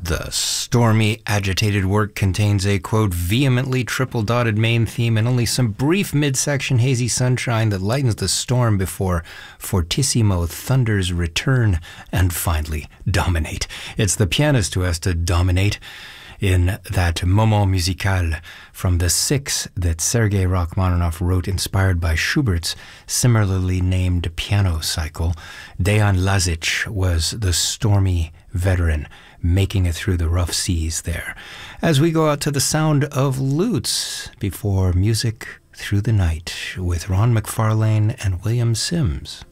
The stormy, agitated work contains a, quote, vehemently triple-dotted main theme and only some brief midsection hazy sunshine that lightens the storm before fortissimo thunders return and finally dominate. It's the pianist who has to dominate in that moment musical from the six that Sergei Rachmaninoff wrote inspired by Schubert's similarly named piano cycle. Dejan Lazic was the stormy veteran making it through the rough seas there. As we go out to the sound of lutes before music through the night with Ron McFarlane and William Sims.